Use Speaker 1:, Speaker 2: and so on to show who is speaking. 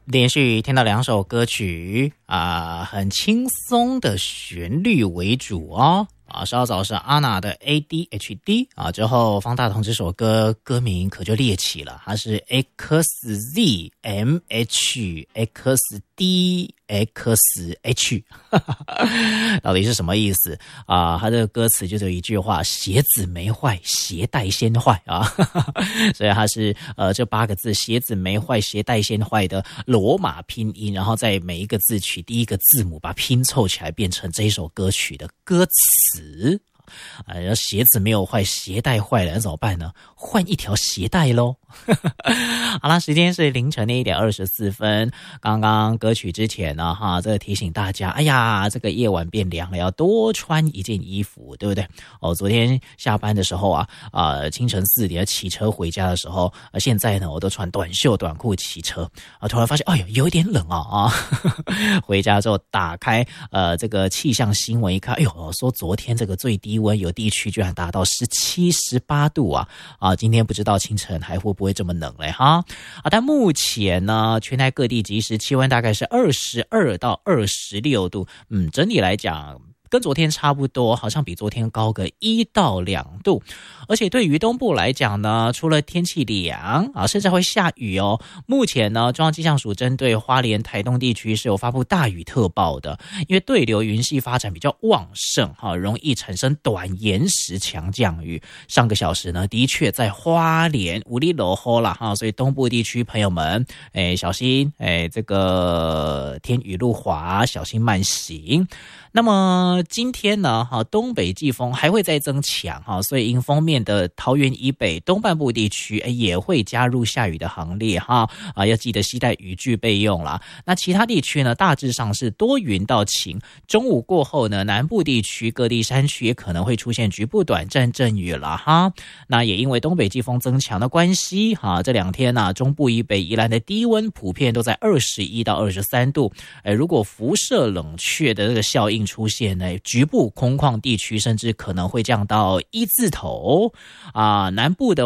Speaker 1: 连续听到2首歌曲很轻松的旋律为主哦。稍早是阿娜的 ADHD 之后方大同这首歌歌名可就猎奇了，它是 XZMHXDXH 到底是什么意思它的歌词就有一句话，鞋子没坏鞋带先坏所以它是这8个字，鞋子没坏鞋带先坏的罗马拼音，然后在每一个字取第一个字母，把它拼凑起来变成这一首歌曲的歌词。鞋子没有坏鞋带坏了，那怎么办呢？换一条鞋带咯好啦，时间是凌晨的1点24分。刚刚歌曲之前呢这个提醒大家，哎呀，这个夜晚变凉了，要多穿一件衣服，对不对？昨天下班的时候清晨4点骑车回家的时候，现在呢我都穿短袖短裤骑车突然发现有一点冷回家之后打开这个气象新闻一看，说昨天这个最低温有地区居然达到17、18度今天不知道清晨还会不会这么冷嘞但目前呢全台各地即时气温大概是22到26度，整体来讲跟昨天差不多，好像比昨天高个1到2度。而且对于东部来讲呢，除了天气凉甚至会下雨目前呢中央气象署针对花莲台东地区是有发布大雨特报的，因为对流云系发展比较旺盛容易产生短延时强降雨。上个小时呢的确在花莲有点落雨啦所以东部地区朋友们小心这个天雨路滑，小心慢行。那么今天呢东北季风还会再增强所以迎风面的桃园以北东半部地区也会加入下雨的行列要记得携带雨具备用啦。那其他地区呢大致上是多云到晴，中午过后呢南部地区各地山区也可能会出现局部短暂阵雨了那也因为东北季风增强的关系这2天中部以北宜兰的低温普遍都在21到23度如果辐射冷却的这个效应出现呢，局部空旷地区甚至可能会降到1字头南部的